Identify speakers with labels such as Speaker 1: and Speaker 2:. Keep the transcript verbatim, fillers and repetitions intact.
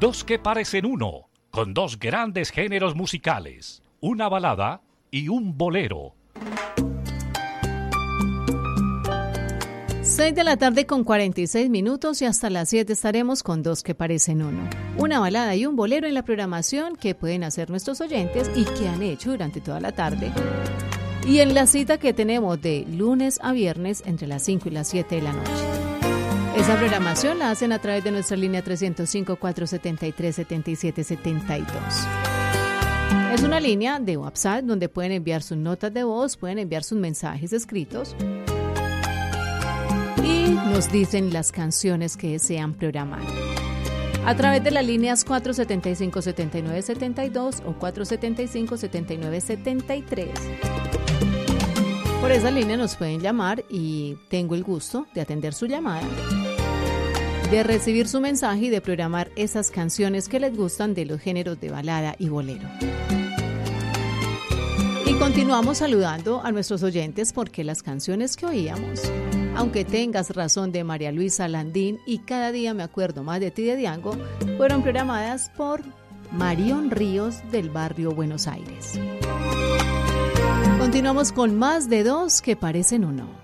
Speaker 1: Dos que parecen uno, con dos grandes géneros musicales, una balada y un bolero.
Speaker 2: seis de la tarde con cuarenta y seis minutos y hasta las siete estaremos con Dos que parecen uno. Una balada y un bolero en la programación que pueden hacer nuestros oyentes y que han hecho durante toda la tarde. Y en la cita que tenemos de lunes a viernes entre las cinco y las siete de la noche. Esa programación la hacen a través de nuestra línea trescientos cinco, cuatrocientos setenta y tres, setenta y siete setenta y dos. Es una línea de WhatsApp donde pueden enviar sus notas de voz, pueden enviar sus mensajes escritos y nos dicen las canciones que desean programar. A través de las líneas cuatro setenta y cinco, setenta y nueve setenta y dos o cuatro setenta y cinco, setenta y nueve setenta y tres. Por esa línea nos pueden llamar y tengo el gusto de atender su llamada, de recibir su mensaje y de programar esas canciones que les gustan de los géneros de balada y bolero. Y continuamos saludando a nuestros oyentes porque las canciones que oíamos, aunque tengas razón de María Luisa Landín y Cada día me acuerdo más de ti de Diango, fueron programadas por Marión Ríos del barrio Buenos Aires. Continuamos con más de Dos que parecen uno.